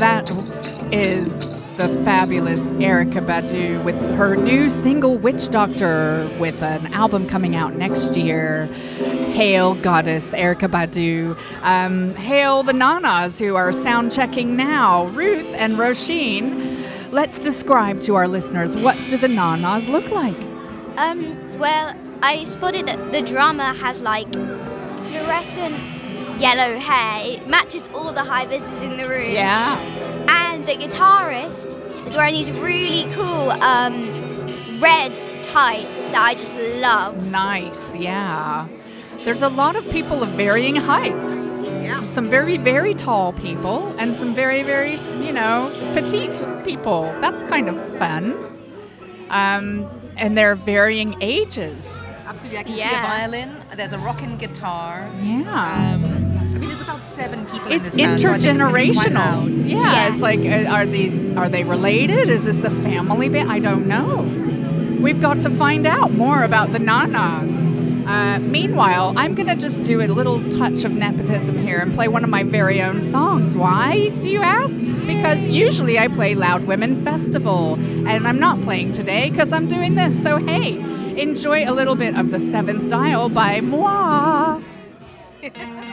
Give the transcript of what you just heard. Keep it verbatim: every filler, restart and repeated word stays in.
that is the fabulous Erykah Badu with her new single Witch Doctor, with an album coming out next year. Hail Goddess Erykah Badu. Um, hail the Nanas who are sound checking now. Ruth and Roisin, let's describe to our listeners, what do the Nanas look like? Um, well, I spotted that the drummer has like fluorescent yellow hair. It matches all the high visors in the room. Yeah. And the guitarist is wearing these really cool um, red tights that I just love. Nice, yeah. There's a lot of people of varying heights. Yeah. Some very, very tall people and some very, very, you know, petite people. That's kind of fun. Um, and they're varying ages. Absolutely. I can Yeah. see a violin. There's a rocking guitar. Yeah. Um, I mean, there's about seven people in It's this band, so I think it's gonna be quite intergenerational. loud. Yeah, Yes. it's like, uh, are these, are they related? Is this a family band? I don't know. We've got to find out more about the Nanas. Uh, meanwhile, I'm going to just do a little touch of nepotism here and play one of my very own songs. Why, do you ask? Because usually I play Loud Women Festival, and I'm not playing today because I'm doing this. So, hey, enjoy a little bit of The Seventh Dial by Moi.